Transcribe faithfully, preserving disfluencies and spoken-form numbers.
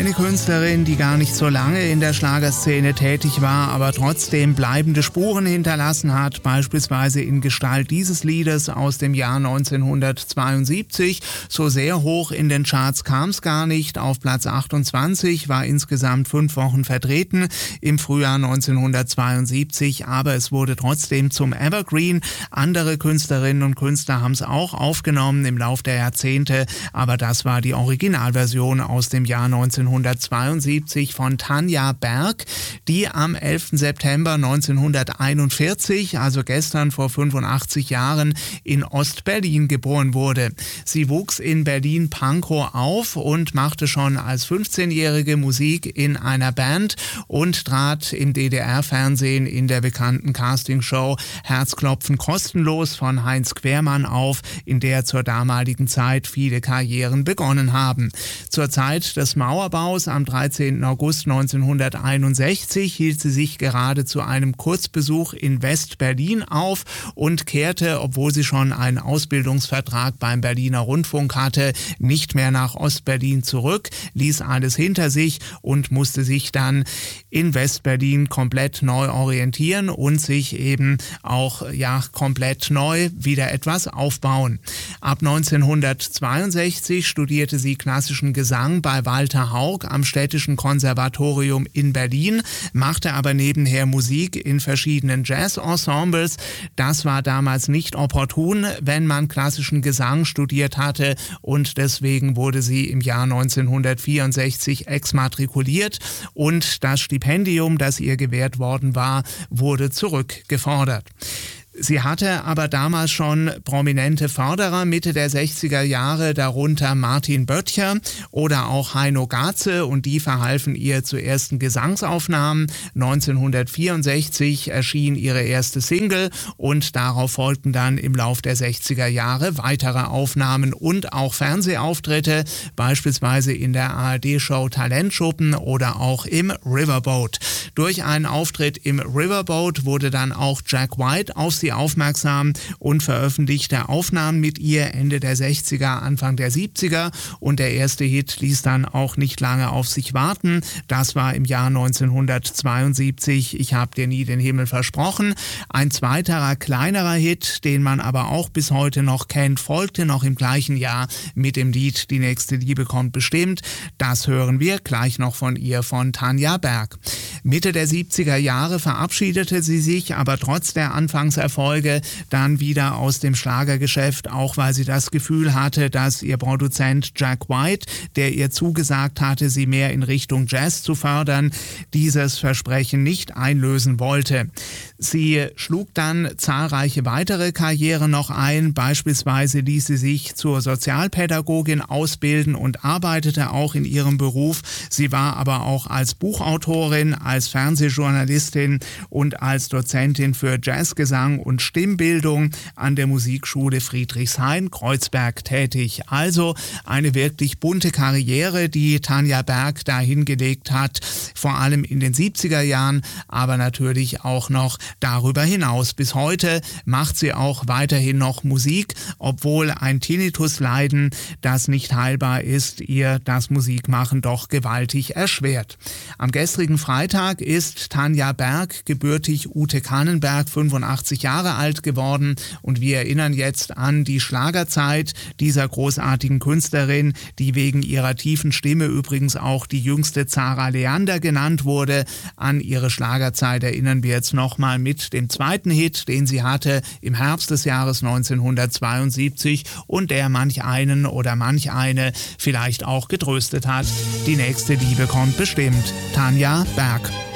Eine Künstlerin, die gar nicht so lange in der Schlagerszene tätig war, aber trotzdem bleibende Spuren hinterlassen hat, beispielsweise in Gestalt dieses Liedes aus dem Jahr neunzehnhundertzweiundsiebzig. So sehr hoch in den Charts kam es gar nicht. Auf Platz achtundzwanzig, war insgesamt fünf Wochen vertreten im Frühjahr neunzehnhundertzweiundsiebzig, aber es wurde trotzdem zum Evergreen. Andere Künstlerinnen und Künstler haben es auch aufgenommen im Lauf der Jahrzehnte, aber das war die Originalversion aus dem Jahr neunzehnhundertzweiundsiebzig von Tanja Berg, die am elften September neunzehnhunderteinundvierzig, also gestern vor fünfundachtzig Jahren, in Ost-Berlin geboren wurde. Sie wuchs in Berlin-Pankow auf und machte schon als fünfzehnjährige Musik in einer Band und trat im D D R-Fernsehen in der bekannten Castingshow Herzklopfen kostenlos von Heinz Quermann auf, in der zur damaligen Zeit viele Karrieren begonnen haben. Zur Zeit des Mauerbaus am dreizehnten August neunzehnhunderteinundsechzig hielt sie sich gerade zu einem Kurzbesuch in West-Berlin auf und kehrte, obwohl sie schon einen Ausbildungsvertrag beim Berliner Rundfunk hatte, nicht mehr nach Ost-Berlin zurück, ließ alles hinter sich und musste sich dann in West-Berlin komplett neu orientieren und sich eben auch ja komplett neu wieder etwas aufbauen. Ab neunzehnhundertzweiundsechzig studierte sie klassischen Gesang bei Walter Haug am Städtischen Konservatorium in Berlin, machte aber nebenher Musik in verschiedenen Jazz-Ensembles. Das war damals nicht opportun, wenn man klassischen Gesang studiert hatte, und deswegen wurde sie im Jahr neunzehnhundertvierundsechzig exmatrikuliert und das Stipendium, das ihr gewährt worden war, wurde zurückgefordert. Sie hatte aber damals schon prominente Förderer Mitte der sechziger Jahre, darunter Martin Böttcher oder auch Heino Gaze, und die verhalfen ihr zu ersten Gesangsaufnahmen. neunzehnhundertvierundsechzig erschien ihre erste Single und darauf folgten dann im Lauf der sechziger Jahre weitere Aufnahmen und auch Fernsehauftritte, beispielsweise in der A R D-Show Talentschuppen oder auch im Riverboat. Durch einen Auftritt im Riverboat wurde dann auch Jack White auf sie aufmerksam und veröffentlichte Aufnahmen mit ihr Ende der sechziger, Anfang der siebziger, und der erste Hit ließ dann auch nicht lange auf sich warten. Das war im Jahr neunzehnhundertzweiundsiebzig Ich hab dir nie den Himmel versprochen. Ein zweiterer, kleinerer Hit, den man aber auch bis heute noch kennt, folgte noch im gleichen Jahr mit dem Lied Die nächste Liebe kommt bestimmt. Das hören wir gleich noch von ihr, von Tanja Berg. Mitte der siebziger Jahre verabschiedete sie sich aber trotz der Anfangserfolge dann wieder aus dem Schlagergeschäft, auch weil sie das Gefühl hatte, dass ihr Produzent Jack White, der ihr zugesagt hatte, sie mehr in Richtung Jazz zu fördern, dieses Versprechen nicht einlösen wollte. Sie schlug dann zahlreiche weitere Karrieren noch ein, beispielsweise ließ sie sich zur Sozialpädagogin ausbilden und arbeitete auch in ihrem Beruf. Sie war aber auch als Buchautorin, als Fernsehjournalistin und als Dozentin für Jazzgesang und Stimmbildung an der Musikschule Friedrichshain Kreuzberg tätig. Also eine wirklich bunte Karriere, die Tanja Berg da hingelegt hat, vor allem in den siebziger Jahren, aber natürlich auch noch darüber hinaus. Bis heute macht sie auch weiterhin noch Musik, obwohl ein Tinnitusleiden, das nicht heilbar ist, ihr das Musikmachen doch gewaltig erschwert. Am gestrigen Freitag ist Tanja Berg, gebürtig Ute Kannenberg, fünfundachtzig Jahre alt geworden, und wir erinnern jetzt an die Schlagerzeit dieser großartigen Künstlerin, die wegen ihrer tiefen Stimme übrigens auch die jüngste Zara Leander genannt wurde. An ihre Schlagerzeit erinnern wir jetzt nochmal mit dem zweiten Hit, den sie hatte im Herbst des Jahres neunzehnhundertzweiundsiebzig und der manch einen oder manch eine vielleicht auch getröstet hat. Die nächste Liebe kommt bestimmt. Tanja Berg.